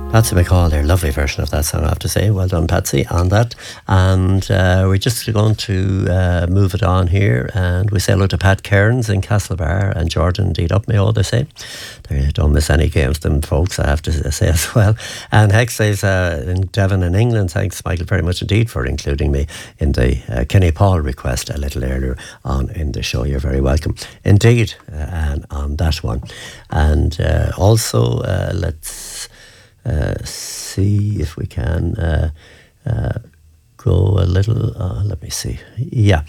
Patsy McCall there, lovely version of that song, I have to say. Well done, Patsy, on that. And we're just going to move it on here, and we say hello to Pat Cairns in Castlebar and Jordan indeed up Mayo, they say. They don't miss any games, them folks, I have to say as well. And Hex says in Devon in England, thanks Michael very much indeed for including me in the Kenny Paul request a little earlier on in the show. You're very welcome indeed, and on that one. And also let's see if we can go a little, let me see. Yeah.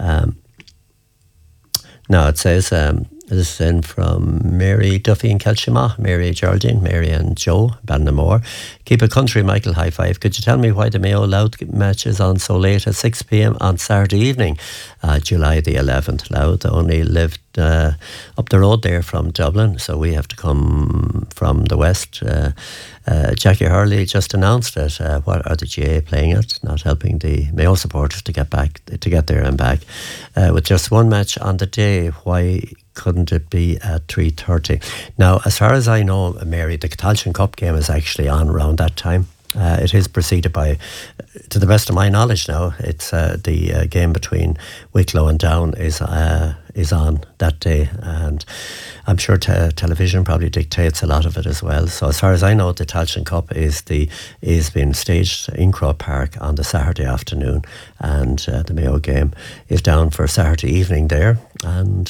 Now it says, this is in from Mary Duffy in Kelshima, Mary Geraldine, Mary and Joe Bannamore. Keep it country, Michael, high five. Could you tell me why the Mayo Louth match is on so late at 6 p.m. on Saturday evening, July the 11th? Louth only lived up the road there from Dublin, so we have to come from the west. Jackie Hurley just announced it. What are the GA playing it? Not helping the Mayo supporters to get there and back. With just one match on the day, why couldn't it be at 3:30? Now, as far as I know, Mary, the Tailteann Cup game is actually on around that time. It is preceded by, to the best of my knowledge now, it's the game between Wicklow and Down is on that day, and I'm sure television probably dictates a lot of it as well. So as far as I know, the Tailteann Cup is being staged in Croke Park on the Saturday afternoon, and the Mayo game is down for Saturday evening there. And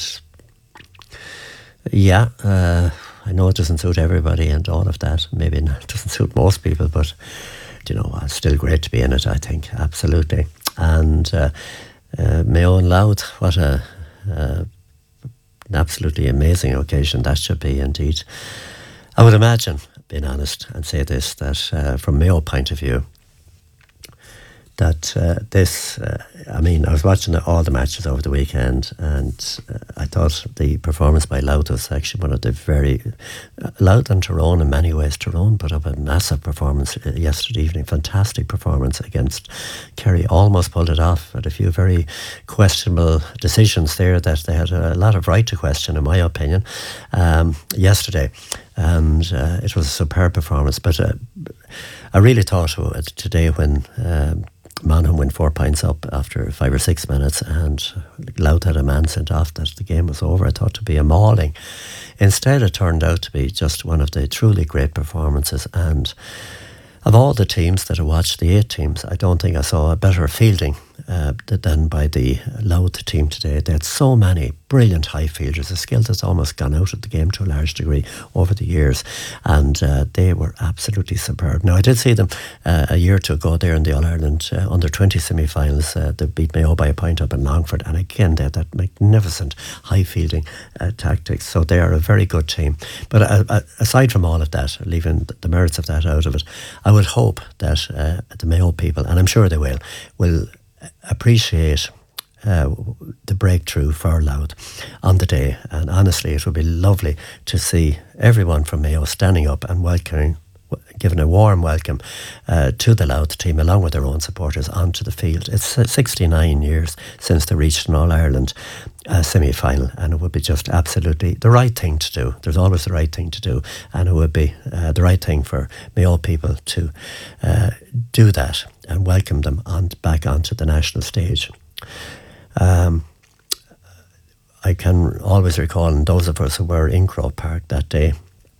yeah, I know it doesn't suit everybody and all of that. Maybe it doesn't suit most people, but you know, it's still great to be in it, I think, absolutely. And Mayo and Louth, what an absolutely amazing occasion that should be indeed. I would imagine, being honest, and say this, that from Mayo point of view, that I mean, I was watching all the matches over the weekend, and I thought the performance by Louth was actually one of the very... Louth and Tyrone, in many ways, Tyrone put up a massive performance yesterday evening, fantastic performance against Kerry, almost pulled it off, but a few very questionable decisions there that they had a lot of right to question, in my opinion, yesterday. And it was a superb performance, but I really thought today when... Monaghan went 4 points up after 5 or 6 minutes, and Louth had a man sent off that the game was over. I thought to be a mauling. Instead, it turned out to be just one of the truly great performances. And of all the teams that I watched, the 8 teams, I don't think I saw a better fielding than by the Louth team today. They had so many brilliant high fielders, a skill that's almost gone out of the game to a large degree over the years, and they were absolutely superb. Now, I did see them a year or two ago there in the All-Ireland Under-20 semi-finals. They beat Mayo by a point up in Longford, and again they had that magnificent high fielding tactics, so they are a very good team. But aside from all of that, leaving the merits of that out of it, I would hope that the Mayo people, and I'm sure they will appreciate the breakthrough for Louth on the day. And honestly, it would be lovely to see everyone from Mayo standing up and giving a warm welcome to the Louth team, along with their own supporters, onto the field. It's 69 years since they reached an All-Ireland semi-final, and it would be just absolutely the right thing to do. There's always the right thing to do, and it would be the right thing for Mayo people to do that and welcome them back onto the national stage. I can always recall, and those of us who were in Croke Park that day,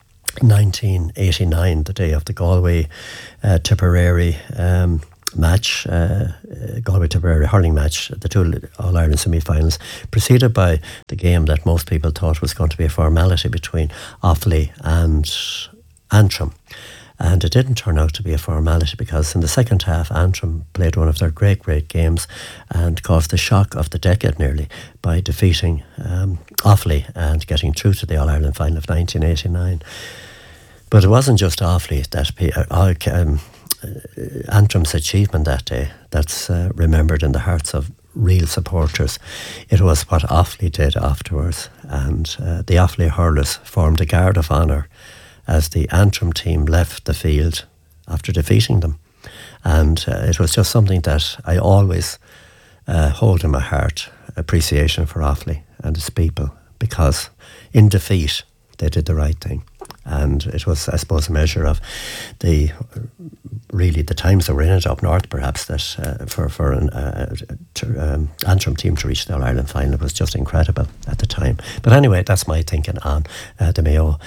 1989, the day of the Galway-Tipperary match, Galway-Tipperary hurling match, the 2 All-Ireland semi-finals, preceded by the game that most people thought was going to be a formality between Offaly and Antrim. And it didn't turn out to be a formality, because in the second half, Antrim played one of their great, great games and caused the shock of the decade nearly by defeating Offaly and getting through to the All-Ireland final of 1989. But it wasn't just Offaly that Antrim's achievement that day that's remembered in the hearts of real supporters. It was what Offaly did afterwards, and the Offaly hurlers formed a guard of honour as the Antrim team left the field after defeating them. And it was just something that I always hold in my heart, appreciation for Offaly and its people, because in defeat they did the right thing. And it was, I suppose, a measure of the times that were in it up north, perhaps, that for an Antrim team to reach the All-Ireland final was just incredible at the time. But anyway, that's my thinking on the Mayo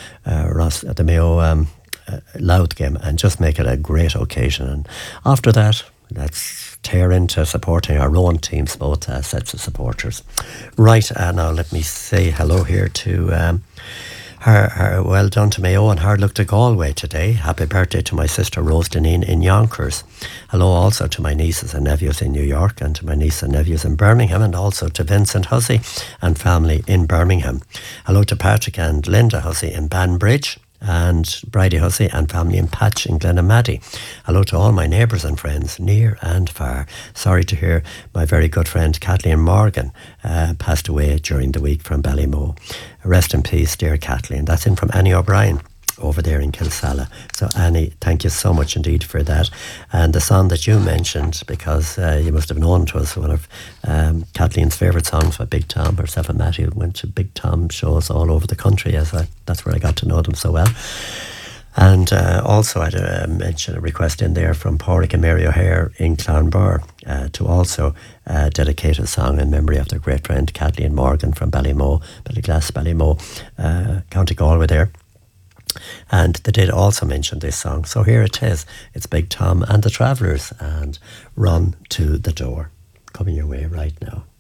Louth game, and just make it a great occasion. And after that, let's tear into supporting our own teams, both sets of supporters. Right, now let me say hello here to well done to Mayo and hard luck to Galway today. Happy birthday to my sister Rose Deneen in Yonkers. Hello also to my nieces and nephews in New York, and to my nieces and nephews in Birmingham, and also to Vincent Hussey and family in Birmingham. Hello to Patrick and Linda Hussey in Banbridge, and Bridie Hussey and family in Patch in Glenamaddy. Hello to all my neighbours and friends near and far. Sorry to hear my very good friend Kathleen Morgan passed away during the week from Ballymoe. Rest in peace, dear Kathleen. That's in from Annie O'Brien over there in Kilsalla. So Annie, thank you so much indeed for that. And the song that you mentioned, because you must have known it was one of Kathleen's favourite songs by Big Tom. Herself and Matthew went to Big Tom shows all over the country, that's where I got to know them so well. And also I'd mention a request in there from Pádraig and Mary O'Hare in Clonbur to also dedicate a song in memory of their great friend Kathleen Morgan from Ballymoe, Ballyglass, Ballymoe, County Galway there. And they did also mention this song. So here it is. It's Big Tom and the Travellers and Run to the Door. Coming your way right now.